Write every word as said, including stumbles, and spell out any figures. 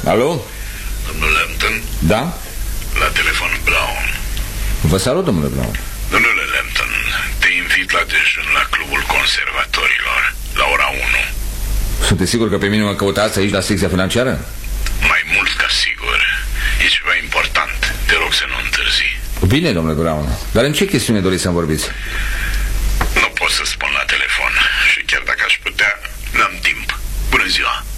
Alo? Domnul Lambton? Da? La telefon Brown. Vă salut, domnule Brown. Domnule Lambton, te invit la dejun la Clubul Conservatorilor, la ora unu. Sunteți sigur că pe mine mă căutați aici la secția financiară? Mai mult ca sigur. E ceva important. Te rog să nu întârzi. Bine, domnule Brown. Dar în ce chestiune doriți să-mi vorbiți? Nu pot să spun la telefon. Și chiar dacă aș putea, n-am timp. Bună ziua!